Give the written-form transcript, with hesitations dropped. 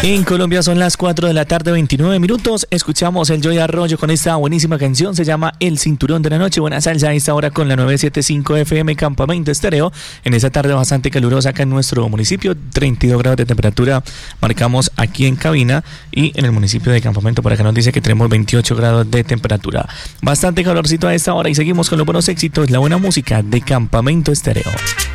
En Colombia son las 4 de la tarde, 29 minutos. Escuchamos el Joy Arroyo con esta buenísima canción. Se llama El Cinturón de la Noche. Buena salsa a esta hora con la 975 FM Campamento Estéreo. En esa tarde bastante calurosa acá en nuestro municipio. 32 grados de temperatura marcamos aquí en cabina. Y en el municipio de Campamento, por acá nos dice que tenemos 28 grados de temperatura. Bastante calorcito a esta hora y seguimos con los buenos éxitos, la buena música de Campamento Estéreo.